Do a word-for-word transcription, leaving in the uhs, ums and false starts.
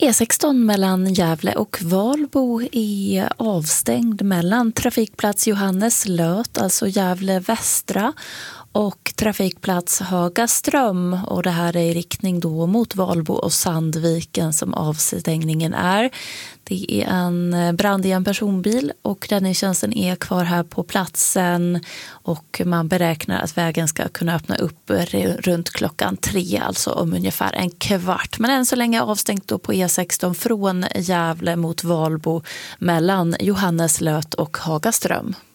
E sexton mellan Gävle och Valbo är avstängd mellan trafikplats Johanneslöt, alltså Gävle västra, och trafikplats Hagaström, och det här är i riktning då mot Valbo och Sandviken som avstängningen är. Det är en brand i en personbil och räddningstjänsten är kvar här på platsen, och man beräknar att vägen ska kunna öppna upp runt klockan tre, alltså om ungefär en kvart. Men än så länge avstängt då på E sexton från Gävle mot Valbo mellan Johanneslöt och Hagaström.